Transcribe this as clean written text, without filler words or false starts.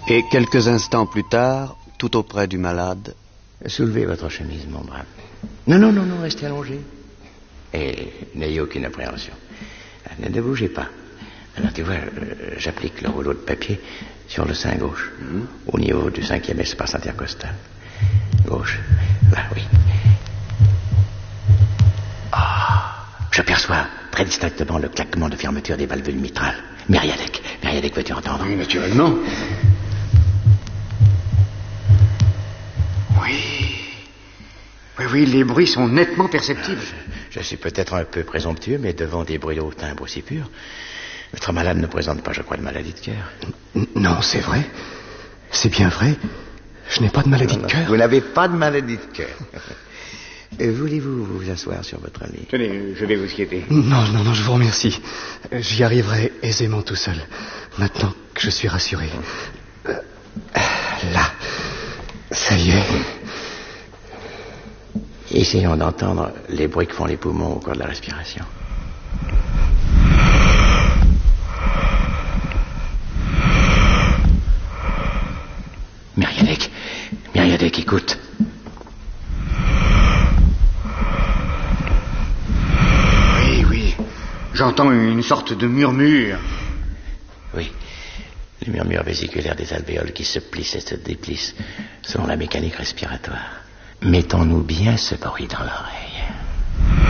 Et quelques instants plus tard, tout auprès du malade... Soulevez votre chemise, mon brave. Non, restez allongé. Et n'ayez aucune appréhension. Ne bougez pas. Alors, tu vois, j'applique le rouleau de papier sur le sein gauche, au niveau du 5e espace intercostal. Gauche. Là, oui. J'aperçois très distinctement le claquement de fermeture des valvules mitrales. Myriadec, veux-tu entendre? Oui, naturellement. Oui, les bruits sont nettement perceptibles. Je suis peut-être un peu présomptueux, mais devant des bruits au timbre aussi purs, votre malade ne présente pas, je crois, de maladie de cœur. Non, c'est vrai. C'est bien vrai. Je n'ai pas de maladie de cœur. Vous n'avez pas de maladie de cœur. Voulez-vous vous asseoir sur votre lit? Tenez, je vais vous quitter. Non, je vous remercie. J'y arriverai aisément tout seul, maintenant que je suis rassuré. Là, ça y est. Essayons d'entendre les bruits que font les poumons au cours de la respiration. Myriadec, écoute. Oui, j'entends une sorte de murmure. Oui, le murmure vésiculaire des alvéoles qui se plissent et se déplissent selon la mécanique respiratoire. Mettons-nous bien ce bruit dans l'oreille.